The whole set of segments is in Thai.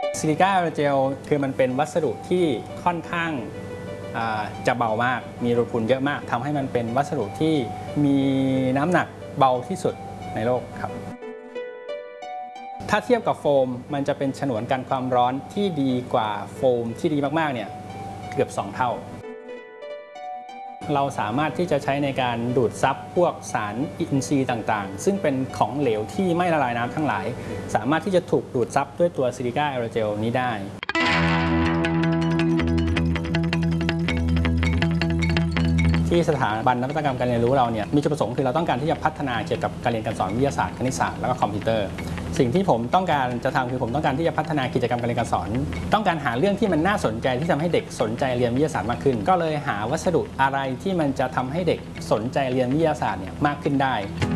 ซิลิก้าแอโรเจลคือมันเป็นวัสดุที่ค่อนข้างจะเบามากมีโมเลกุลเยอะมากทำให้มันเป็นวัสดุที่มีน้ำหนักเบาที่สุดในโลกครับถ้าเทียบกับโฟมมันจะเป็นฉนวนกันความร้อนที่ดีกว่าโฟมที่ดีมากๆเนี่ยเกือบ2 เท่าเราสามารถที่จะใช้ในการดูดซับพวกสารอินทรีย์ต่างๆซึ่งเป็นของเหลวที่ไม่ละลายน้ำทั้งหลายสามารถที่จะถูกดูดซับด้วยตัวซิลิก้าแอโรเจลนี้ได้ที่สถาบันนวัตกรรมการเรียนรู้เราเนี่ยมีจุดประสงค์คือเราต้องการที่จะพัฒนาเกี่ยวกับการเรียนการสอนวิทยาศาสตร์คณิตศาสตร์แล้วก็คอมพิวเตอร์สิ่งที่ผมต้องการจะทำคือผมต้องการที่จะพัฒนากิจกรรมการเรียนการสอนต้องการหาเรื่องที่มันน่าสนใจที่ทำให้เด็กสนใจเรียนวิทยาศาสตร์มากขึ้นก็เลยหาวัสดุอะไรที่มันจะทำให้เด็กสนใจเรียนวิทยาศาสตร์เนี่ยมากขึ้นได้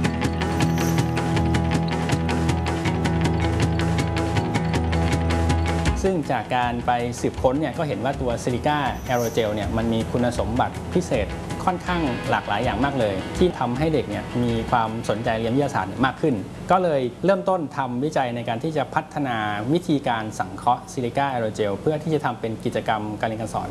ซึ่งจากการไปสืบค้นเนี่ยก็เห็นว่าตัวซิลิก้าแอโรเจลเนี่ยมันมีคุณสมบัติพิเศษค่อนข้างหลากหลายอย่างมากเลยที่ทำให้เด็กเนี่ยมีความสนใจเรียนวิทยาศาสตร์มากขึ้นก็เลยเริ่มต้นทำวิจัยในการที่จะพัฒนาวิธีการสังเคราะห์ซิลิก้าแอโรเจลเพื่อที่จะทำเป็นกิจกรรมการเรียนการสอน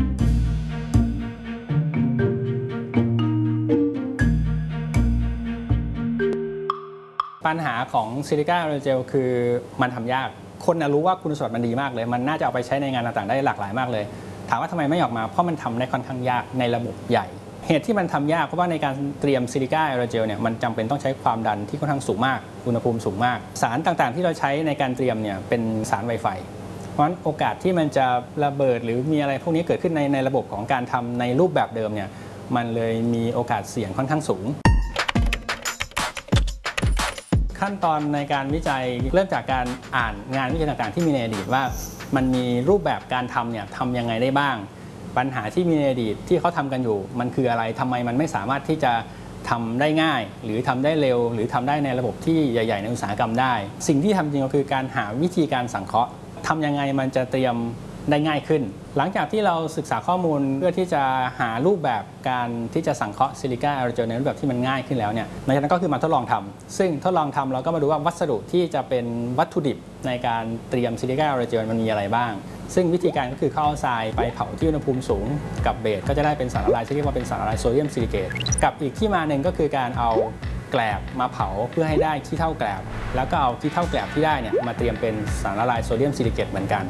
ปัญหาของซิลิก้าแอโรเจลคือมันทำยากคนรู้ว่าคุณสมบัติมันดีมากเลยมันน่าจะเอาไปใช้ในงานต่างๆได้หลากหลายมากเลยถามว่าทำไมไม่ออกมาเพราะมันทำได้ค่อนข้างยากในระบบใหญ่เหตุที่มันทำยากเพราะว่าในการเตรียมซิลิก้าแอโรเจลเนี่ยมันจำเป็นต้องใช้ความดันที่ค่อนข้างสูงมากอุณหภูมิสูงมากสารต่างๆที่เราใช้ในการเตรียมเนี่ยเป็นสารไวไฟเพราะฉะนั้นโอกาสที่มันจะระเบิดหรือมีอะไรพวกนี้เกิดขึ้นในระบบของการทำในรูปแบบเดิมเนี่ยมันเลยมีโอกาสเสี่ยงค่อนข้างสูงขั้นตอนในการวิจัยเริ่มจากการอ่านงานวิจัยต่างๆที่มีในอดีตว่ามันมีรูปแบบการทำเนี่ยทำยังไงได้บ้างปัญหาที่มีในอดีตที่เขาทำกันอยู่มันคืออะไรทำไมมันไม่สามารถที่จะทำได้ง่ายหรือทำได้เร็วหรือทำได้ในระบบที่ใหญ่ๆในอุตสาหกรรมได้สิ่งที่ทำจริงก็คือการหาวิธีการสังเคราะห์ทำยังไงมันจะเตรียมได้ง่ายขึ้นหลังจากที่เราศึกษาข้อมูลเพื่อที่จะหารูปแบบการที่จะสังเคราะห์ซิลิก้าแอโรเจลในรูปแบบที่มันง่ายขึ้นแล้วเนี่ยในจากนั้นก็คือมาทดลองทำซึ่งทดลองทำเราก็มาดูว่าวัสดุที่จะเป็นวัตถุดิบในการเตรียมซิลิก้าแอโรเจลมันมีอะไรบ้างซึ่งวิธีการก็คือเข้าเอาทรายไปเผาที่อุณหภูมิสูงกับเบสก็จะได้เป็นสารละลายที่เรียกว่าเป็นสารละลายโซเดียมซิลิเกตกับอีกที่มาหนึ่งก็คือการเอาแกลบมาเผาเพื่อให้ได้ขี้เถ้าแกลบแล้วก็เอาขี้เถ้าแกลบที่ได้เนี่ยมาเตรียมเป็นสารละลายโซเดียมซิลิเกตเหมือนกัน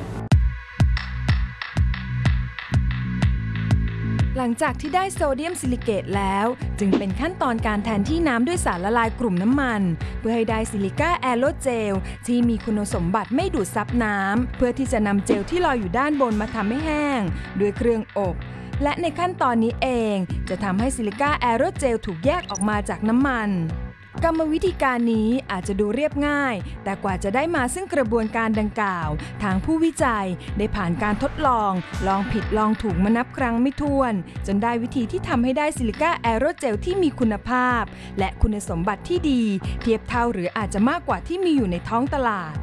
หลังจากที่ได้โซเดียมซิลิเกตแล้วจึงเป็นขั้นตอนการแทนที่น้ำด้วยสารละลายกลุ่มน้ำมันเพื่อให้ได้ซิลิก้าแอโรเจลที่มีคุณสมบัติไม่ดูดซับน้ำเพื่อที่จะนำเจลที่ลอยอยู่ด้านบนมาทำให้แห้งด้วยเครื่องอบและในขั้นตอนนี้เองจะทำให้ซิลิก้าแอโรเจลถูกแยกออกมาจากน้ำมันกรรมวิธีการนี้อาจจะดูเรียบง่ายแต่กว่าจะได้มาซึ่งกระบวนการดังกล่าวทางผู้วิจัยได้ผ่านการทดลองผิดลองถูกมานับครั้งไม่ถ้วนจนได้วิธีที่ทำให้ได้ซิลิก้าแอโรเจลที่มีคุณภาพและคุณสมบัติที่ดีเทียบเท่าหรืออาจจะมากกว่าที่มีอยู่ในท้องตลาด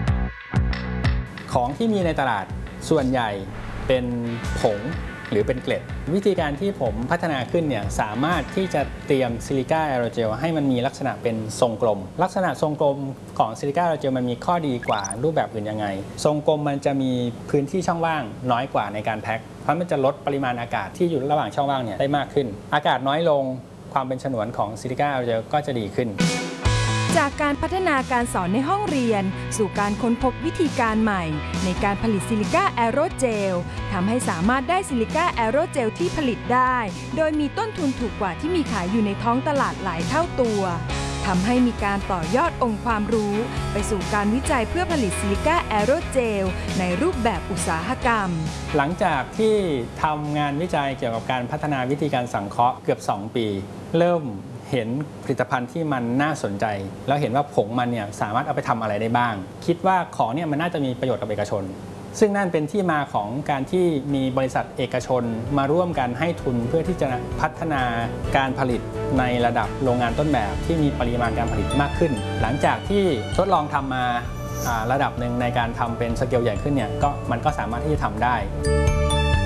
ของที่มีในตลาดส่วนใหญ่เป็นผงหรือเป็นเกล็ดวิธีการที่ผมพัฒนาขึ้นเนี่ยสามารถที่จะเตรียมซิลิก้าแอโรเจลให้มันมีลักษณะเป็นทรงกลมลักษณะทรงกลมของซิลิก้าแอโรเจลมันมีข้อดีกว่ารูปแบบอื่นยังไงทรงกลมมันจะมีพื้นที่ช่องว่างน้อยกว่าในการแพ็คเพราะมันจะลดปริมาณอากาศที่อยู่ระหว่างช่องว่างเนี่ยได้มากขึ้นอากาศน้อยลงความเป็นฉนวนของซิลิก้าแอโรเจลก็จะดีขึ้นจากการพัฒนาการสอนในห้องเรียนสู่การค้นพบวิธีการใหม่ในการผลิตซิลิก้าแอโรเจลทำให้สามารถได้ซิลิก้าแอโรเจลที่ผลิตได้โดยมีต้นทุนถูกกว่าที่มีขายอยู่ในท้องตลาดหลายเท่าตัวทำให้มีการต่อยอดองค์ความรู้ไปสู่การวิจัยเพื่อผลิตซิลิก้าแอโรเจลในรูปแบบอุตสาหกรรมหลังจากที่ทำงานวิจัยเกี่ยวกับการพัฒนาวิธีการสังเคราะห์เกือบ2 ปีเริ่มเห็นผลิตภัณฑ์ที่มันน่าสนใจแล้วเห็นว่าผงมันเนี่ยสามารถเอาไปทำอะไรได้บ้างคิดว่าของเนี่ยมันน่าจะมีประโยชน์กับเอกชนซึ่งนั่นเป็นที่มาของการที่มีบริษัทเอกชนมาร่วมกันให้ทุนเพื่อที่จะพัฒนาการผลิตในระดับโรงงานต้นแบบที่มีปริมาณการผลิตมากขึ้นหลังจากที่ทดลองทำมาระดับหนึ่งในการทำเป็นสเกลใหญ่ขึ้นเนี่ยมันก็สามารถที่จะทำได้